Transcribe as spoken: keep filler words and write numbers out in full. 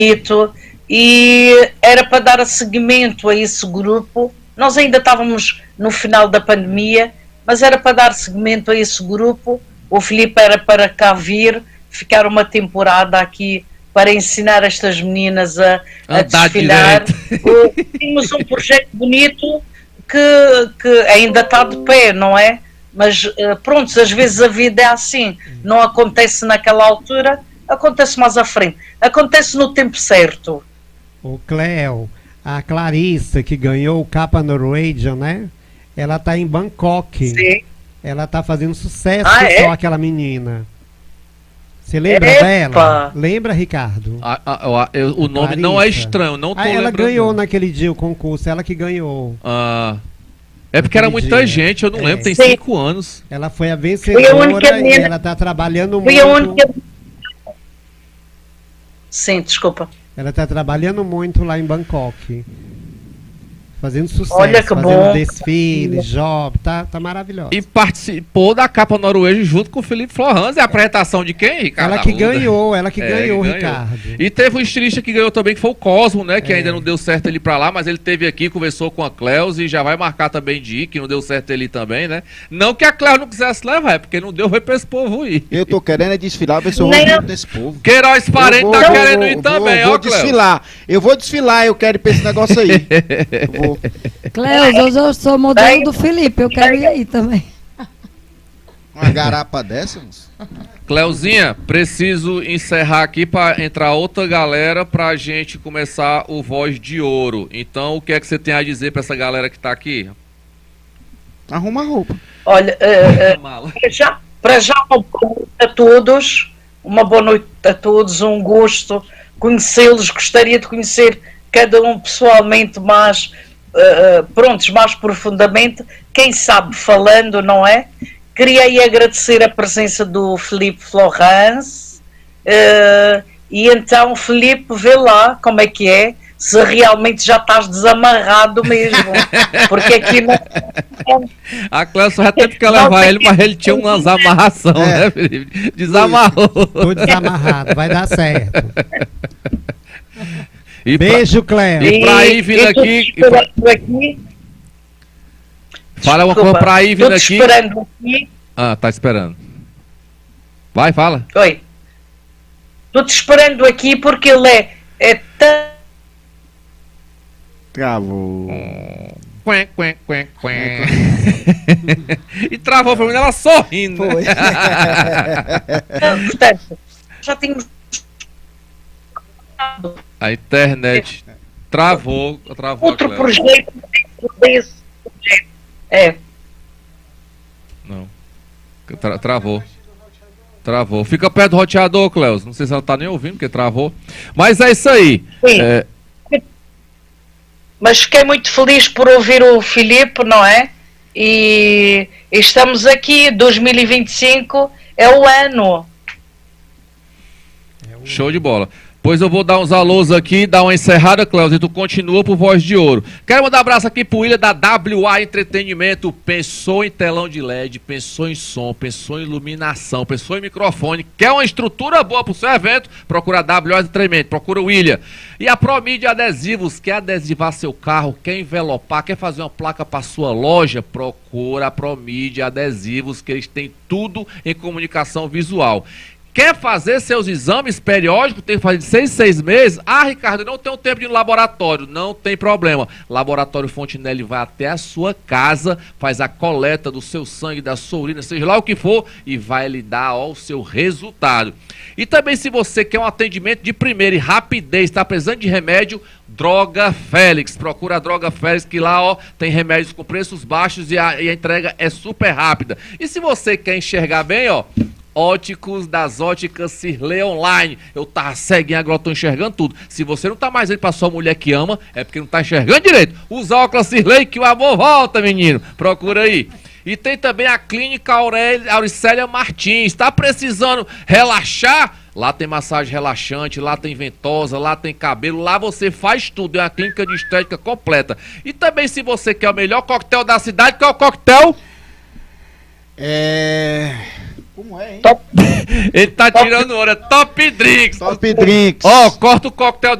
bonito, e era para dar seguimento a esse grupo. Nós ainda estávamos no final da pandemia, mas era para dar seguimento a esse grupo. O Filipe era para cá vir, ficar uma temporada aqui para ensinar estas meninas a, a desfilar. Tínhamos um projeto bonito que, que ainda está de pé, não é? Mas pronto, às vezes a vida é assim, não acontece naquela altura, acontece mais à frente, acontece no tempo certo. O Cleo, a Clarissa, que ganhou o Capa Norwegian, né? Ela tá em Bangkok. Sim. Ela tá fazendo sucesso, ah, com é? só aquela menina. Você lembra Epa. dela? Lembra, Ricardo? A, a, a, eu, o nome Clarissa. Não é estranho, não tô ah, ela lembrando. ganhou naquele dia o concurso, ela que ganhou. Ah, é porque era muita dia. gente, eu não é. lembro, tem Sim. cinco anos. Ela foi a vencedora e ela tá trabalhando Fui muito. A única... Sim, desculpa. Ela tá trabalhando muito lá em Bangkok. Fazendo sucesso, Olha que fazendo bom. desfile, job, tá, tá maravilhosa. E participou da Capa Noruega junto com o Felipe Florence. É a apresentação de quem, Ricardo? Ela que ganhou, ela que é, ganhou, ganhou, Ricardo. E teve um estilista que ganhou também, que foi o Cosmo, né? Que é. ainda não deu certo ele pra lá, mas ele teve aqui, conversou com a Cleus e já vai marcar também de ir, que não deu certo ele também, né? Não que a Cleus não quisesse levar, é porque não deu, foi pra esse povo ir. Eu tô querendo é desfilar, ver se eu vou junto desse povo. Queiroz Parente vou, tá vou, querendo vou, ir vou, também, vou, ó, vou desfilar. Eu vou desfilar, eu quero ir pra esse negócio aí. Eu vou. Cleus, hoje eu sou modelo do Felipe, eu quero ir aí também. Uma garapa dessa, moço? Cleuzinha, preciso encerrar aqui para entrar outra galera pra gente começar o Voz de Ouro. Então, o que é que você tem a dizer pra essa galera que tá aqui? Arruma a roupa. Olha, uh, uh, para já, para já uma boa noite a todos, uma boa noite a todos, um gosto conhecê-los, gostaria de conhecer cada um pessoalmente mais, uh, prontos, mais profundamente, quem sabe falando, não é? Queria aí agradecer a presença do Filipe Florence, uh, e então, Filipe, vê lá como é que é, se realmente já estás desamarrado mesmo, porque aqui não... A Cléo só já teve que levar ele, mas ele tinha umas amarrações, é. né, Felipe? Desamarrou. Tô desamarrado, vai dar certo. E beijo, pra, Cléo. E pra ir vindo aqui... E pra... aqui fala uma coisa pra ir vindo aqui... esperando aqui. Ah, tá esperando. Vai, fala. Oi. Estou te esperando aqui porque ele é, é tão... Travou. Quen, quen, quen, quen. E travou pra mim, ela sorrindo. Foi. Portanto, já tínhamos... A internet travou, travou. Outro projeto desse projeto. É. Não. Tra travou. Travou. Fica perto do roteador, Cleus. Não sei se ela tá nem ouvindo, porque travou. Mas é isso aí. Sim. É... Mas fiquei muito feliz por ouvir o Filipe, não é? E estamos aqui, dois mil e vinte e cinco é o ano. Show de bola. Pois eu vou dar uns alôs aqui, dar uma encerrada, Cléus, e tu continua pro Voz de Ouro. Quero mandar um abraço aqui pro William da W A Entretenimento. Pensou em telão de L E D, pensou em som, pensou em iluminação, pensou em microfone. Quer uma estrutura boa pro seu evento? Procura W A Entretenimento, procura o William. E a Promídia Adesivos, quer adesivar seu carro, quer envelopar, quer fazer uma placa pra sua loja? Procura a Promídia Adesivos, que eles têm tudo em comunicação visual. Quer fazer seus exames periódicos, tem que fazer de seis em seis meses? Ah, Ricardo, não tem um tempo de ir no laboratório. Não tem problema. Laboratório Fontinelli vai até a sua casa, faz a coleta do seu sangue, da sua urina, seja lá o que for, e vai lhe dar ó, o seu resultado. E também, se você quer um atendimento de primeira e rapidez, está precisando de remédio, Droga Félix. Procura a Droga Félix, que lá ó, tem remédios com preços baixos e a, e a entrega é super rápida. E se você quer enxergar bem, ó... Óticos das Óticas Cirlei Online. Eu tava ceguinho, agora eu tô enxergando tudo. Se você não tá mais indo pra sua mulher que ama, é porque não tá enxergando direito. Usa óculos Cirlei que o amor volta, menino. Procura aí. E tem também a Clínica Aurélia, Auricélia Martins. Tá precisando relaxar? Lá tem massagem relaxante, lá tem ventosa, lá tem cabelo, lá você faz tudo. É uma clínica de estética completa. E também, se você quer o melhor coquetel da cidade, qual é o coquetel? É... Como é, hein? Top. Ele tá tirando hora. Top Drinks. Top Drinks. Ó, corta o coquetel